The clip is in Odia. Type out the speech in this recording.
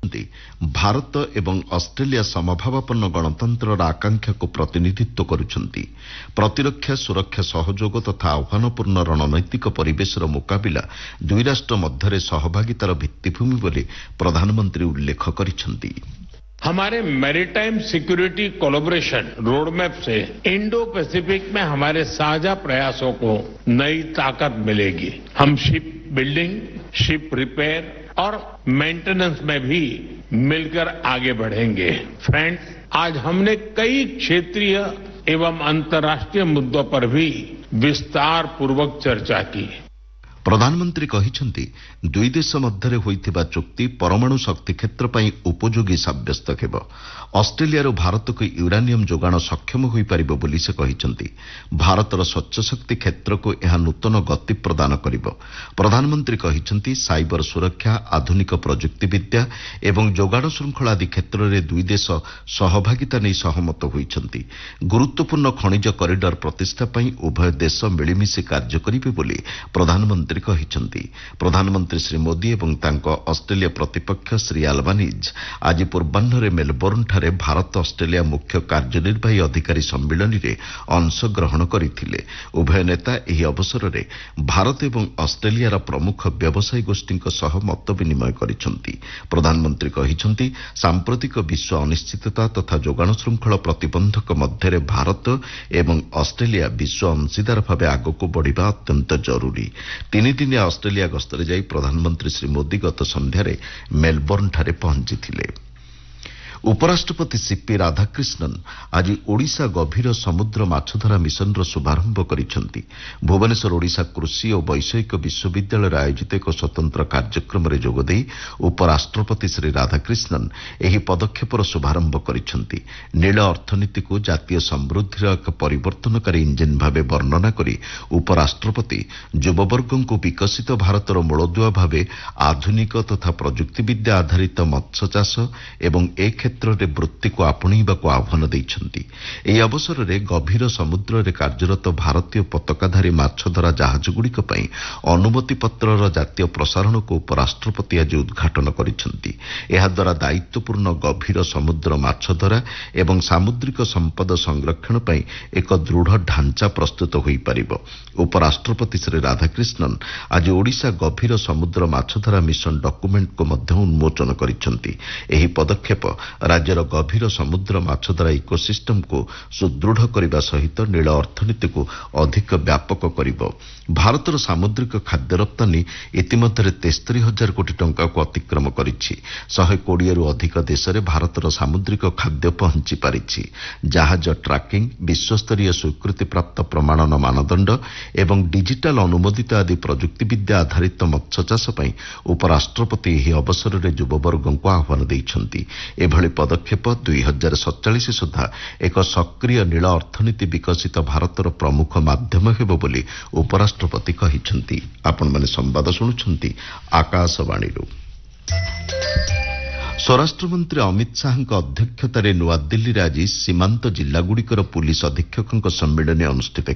କହିଛନ୍ତି ଭାରତ ଏବଂ ଅଷ୍ଟ୍ରେଲିଆ ସମଭାବାପନ୍ନ ଗଣତନ୍ତ୍ରର ଆକାଂକ୍ଷାକୁ ପ୍ରତିନିଧିତ୍ୱ କରୁଛନ୍ତି। ପ୍ରତିରକ୍ଷା ସୁରକ୍ଷା ସହଯୋଗ ତଥା ଆହ୍ୱାନପୂର୍ଣ୍ଣ ରଣନୈତିକ ପରିବେଶର ମୁକାବିଲା ଦୁଇ ରାଷ୍ଟ୍ର ମଧ୍ୟରେ ସହଭାଗିତାର ଭିତ୍ତିଭୂମି ବୋଲି ପ୍ରଧାନମନ୍ତ୍ରୀ ଉଲ୍ଲେଖ କରିଛନ୍ତି। हमारे मैरीटाइम सिक्योरिटी कोलैबोरेशन रोडमैप से इंडो पैसिफिक में हमारे साझा प्रयासों को नई ताकत मिलेगी। हम शिप बिल्डिंग, शिप रिपेयर और मेंटेनेंस में भी मिलकर आगे बढ़ेंगे। फ्रेंड्स, आज हमने कई क्षेत्रीय एवं अंतर्राष्ट्रीय मुद्दों पर भी विस्तार पूर्वक चर्चा की। ପ୍ରଧାନମନ୍ତ୍ରୀ କହିଛନ୍ତି ଦୁଇ ଦେଶ ମଧ୍ୟରେ ହୋଇଥିବା ଚୁକ୍ତି ପରମାଣୁ ଶକ୍ତି କ୍ଷେତ୍ର ପାଇଁ ଉପଯୋଗୀ ସାବ୍ୟସ୍ତ ହେବ। ଅଷ୍ଟ୍ରେଲିଆରୁ ଭାରତକୁ ୟୁରାନିୟମ୍ ଯୋଗାଣ ସକ୍ଷମ ହୋଇପାରିବ ବୋଲି ସେ କହିଛନ୍ତି। ଭାରତର ସ୍ୱଚ୍ଛ ଶକ୍ତି କ୍ଷେତ୍ରକୁ ଏହା ନୂତନ ଗତି ପ୍ରଦାନ କରିବ। ପ୍ରଧାନମନ୍ତ୍ରୀ କହିଛନ୍ତି ସାଇବର ସୁରକ୍ଷା, ଆଧୁନିକ ପ୍ରଯୁକ୍ତିବିଦ୍ୟା ଏବଂ ଯୋଗାଣ ଶୃଙ୍ଖଳ ଆଦି କ୍ଷେତ୍ରରେ ଦୁଇ ଦେଶ ସହଭାଗିତା ନେଇ ସହମତ ହୋଇଛନ୍ତି। ଗୁରୁତ୍ୱପୂର୍ଣ୍ଣ ଖଣିଜ କରିଡର ପ୍ରତିଷ୍ଠା ପାଇଁ ଉଭୟ ଦେଶ ମିଳିମିଶି କାର୍ଯ୍ୟ କରିବେ ବୋଲି ପ୍ରଧାନମନ୍ତ୍ରୀ କହିଛନ୍ତି। ପ୍ରଧାନମନ୍ତ୍ରୀ ଶ୍ରୀ ମୋଦି ଏବଂ ତାଙ୍କ ଅଷ୍ଟ୍ରେଲିଆ ପ୍ରତିପକ୍ଷ ଶ୍ରୀ ଆଲବାନିଜ୍ ଆଜି ପୂର୍ବାହ୍ନରେ ମେଲବୋର୍ଣ୍ଣଠାରେ ଭାରତ ଅଷ୍ଟ୍ରେଲିଆ ମୁଖ୍ୟ କାର୍ଯ୍ୟନିର୍ବାହୀ ଅଧିକାରୀ ସମ୍ମିଳନୀରେ ଅଂଶଗ୍ରହଣ କରିଥିଲେ। ଉଭୟ ନେତା ଏହି ଅବସରରେ ଭାରତ ଏବଂ ଅଷ୍ଟ୍ରେଲିଆର ପ୍ରମୁଖ ବ୍ୟବସାୟୀ ଗୋଷ୍ଠୀଙ୍କ ସହ ମତ ବିନିମୟ କରିଛନ୍ତି। ପ୍ରଧାନମନ୍ତ୍ରୀ କହିଛନ୍ତି ସାମ୍ପ୍ରତିକ ବିଶ୍ୱ ଅନିଶ୍ଚିତତା ତଥା ଯୋଗାଣ ଶୃଙ୍ଖଳ ପ୍ରତିବନ୍ଧକ ମଧ୍ୟରେ ଭାରତ ଏବଂ ଅଷ୍ଟ୍ରେଲିଆ ବିଶ୍ୱ ଅଂଶୀଦାର ଭାବେ ଆଗକୁ ବଢ଼ିବା ଅତ୍ୟନ୍ତ ଜରୁରୀ। ତିନିଦିନିଆ ଅଷ୍ଟ୍ରେଲିଆ ଗସ୍ତରେ ଯାଇ ପ୍ରଧାନମନ୍ତ୍ରୀ ଶ୍ରୀ ମୋଦି ଗତ ସନ୍ଧ୍ୟାରେ ମେଲବୋର୍ଣ୍ଣଠାରେ ପହଞ୍ଚିଥିଲେ। ଉପରାଷ୍ଟ୍ରପତି ସିପି ରାଧାକ୍ରିଷ୍ଣନ୍ ଆଜି ଓଡ଼ିଶା ଗଭୀର ସମୁଦ୍ର ମାଛଧରା ମିଶନର ଶୁଭାରମ୍ଭ କରିଛନ୍ତି। ଭୁବନେଶ୍ୱର ଓଡ଼ିଶା କୃଷି ଓ ବୈଷୟିକ ବିଶ୍ୱବିଦ୍ୟାଳୟରେ ଆୟୋଜିତ ଏକ ସ୍ୱତନ୍ତ୍ର କାର୍ଯ୍ୟକ୍ରମରେ ଯୋଗଦେଇ ଉପରାଷ୍ଟ୍ରପତି ଶ୍ରୀ ରାଧାକ୍ରିଷ୍ଣନ୍ ଏହି ପଦକ୍ଷେପର ଶୁଭାରମ୍ଭ କରିଛନ୍ତି। ନୀଳ ଅର୍ଥନୀତିକୁ ଜାତୀୟ ସମୃଦ୍ଧିର ଏକ ପରିବର୍ତ୍ତନକାରୀ ଇଞ୍ଜିନ୍ ଭାବେ ବର୍ଣ୍ଣନା କରି ଉପରାଷ୍ଟ୍ରପତି ଯୁବବର୍ଗଙ୍କୁ ବିକଶିତ ଭାରତର ମୂଳଦୁଆ ଭାବେ ଆଧୁନିକ ତଥା ପ୍ରଯୁକ୍ତିବିଦ୍ୟା ଆଧାରିତ ମତ୍ସ୍ୟଚାଷ ଏବଂ କ୍ଷେତ୍ରରେ ବୃତ୍ତିକୁ ଆପଣେଇବାକୁ ଆହ୍ୱାନ ଦେଇଛନ୍ତି। ଏହି ଅବସରରେ ଗଭୀର ସମୁଦ୍ରରେ କାର୍ଯ୍ୟରତ ଭାରତୀୟ ପତାକାଧାରୀ ମାଛଧରା ଜାହାଜଗୁଡ଼ିକ ପାଇଁ ଅନୁମତିପତ୍ରର ଜାତୀୟ ପ୍ରସାରଣକୁ ଉପରାଷ୍ଟ୍ରପତି ଆଜି ଉଦ୍ଘାଟନ କରିଛନ୍ତି। ଏହାଦ୍ୱାରା ଦାୟିତ୍ୱପୂର୍ଣ୍ଣ ଗଭୀର ସମୁଦ୍ର ମାଛଧରା ଏବଂ ସାମୁଦ୍ରିକ ସମ୍ପଦ ସଂରକ୍ଷଣ ପାଇଁ ଏକ ଦୃଢ଼ ଢାଞ୍ଚା ପ୍ରସ୍ତୁତ ହୋଇପାରିବ। ଉପରାଷ୍ଟ୍ରପତି ଶ୍ରୀ ରାଧାକ୍ରିଷ୍ଣନ୍ ଆଜି ଓଡ଼ିଶା ଗଭୀର ସମୁଦ୍ର ମାଛଧରା ମିଶନ ଡକୁମେଣ୍ଟକୁ ମଧ୍ୟ ଉନ୍ମୋଚନ କରିଛନ୍ତି। ଏହି ପଦକ୍ଷେପ ରାଜ୍ୟର ଗଭୀର ସମୁଦ୍ର ମାଛଧରା ଇକୋସିଷ୍ଟମକୁ ସୁଦୃଢ଼ କରିବା ସହିତ ନୀଳ ଅର୍ଥନୀତିକୁ ଅଧିକ ବ୍ୟାପକ କରିବ। ଭାରତର ସାମୁଦ୍ରିକ ଖାଦ୍ୟ ରପ୍ତାନୀ ଇତିମଧ୍ୟରେ 73,000 କୋଟି ଟଙ୍କାକୁ ଅତିକ୍ରମ କରିଛି। 120ରୁ ଅଧିକ ଦେଶରେ ଭାରତର ସାମୁଦ୍ରିକ ଖାଦ୍ୟ ପହଞ୍ଚି ପାରିଛି। ଜାହାଜ ଟ୍ରାକିଂ, ବିଶ୍ୱସ୍ତରୀୟ ସ୍ୱୀକୃତିପ୍ରାପ୍ତ ପ୍ରମାଣନ ମାନଦଣ୍ଡ ଏବଂ ଡିଜିଟାଲ ଅନୁମୋଦିତ ଆଦି ପ୍ରଯୁକ୍ତିବିଦ୍ୟା ଆଧାରିତ ମତ୍ସ୍ୟଚାଷ ପାଇଁ ଉପରାଷ୍ଟ୍ରପତି ଏହି ଅବସରରେ ଯୁବବର୍ଗଙ୍କୁ ଆହ୍ୱାନ ଦେଇଛନ୍ତି। ଏଭଳି ପଦକ୍ଷେପ 2047 ସୁଦ୍ଧା ଏକ ସକ୍ରିୟ ନୀଳ ଅର୍ଥନୀତି ବିକଶିତ ଭାରତର ପ୍ରମୁଖ ମାଧ୍ୟମ ହେବ ବୋଲି ଉପରାଷ୍ଟ୍ରପତି କହିଛନ୍ତି। ଆପଣମାନେ ସମ୍ବାଦ ଶୁଣୁଛନ୍ତି ଆକାଶବାଣୀରୁ। ସ୍ୱରାଷ୍ଟ୍ରମନ୍ତ୍ରୀ ଅମିତ ଶାହାଙ୍କ ଅଧ୍ୟକ୍ଷତାରେ ନୂଆଦିଲ୍ଲୀରେ ଆଜି ସୀମାନ୍ତ ଜିଲ୍ଲାଗୁଡ଼ିକର ପୁଲିସ୍ ଅଧୀକ୍ଷକଙ୍କ ସମ୍ମିଳନୀ ଅନୁଷ୍ଠିତ